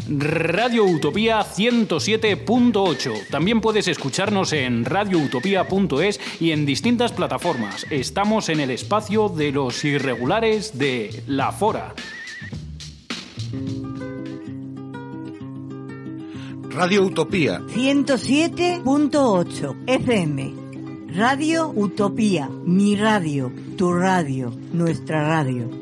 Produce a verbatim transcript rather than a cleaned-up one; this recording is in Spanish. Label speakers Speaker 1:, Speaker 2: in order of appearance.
Speaker 1: Radio Utopía ciento siete punto ocho. También puedes escucharnos en radio utopía punto es y en distintas plataformas. Estamos en el espacio de los irregulares de La Fora.
Speaker 2: Radio Utopía
Speaker 3: ciento siete punto ocho F M. Radio Utopía, mi radio, tu radio, nuestra radio.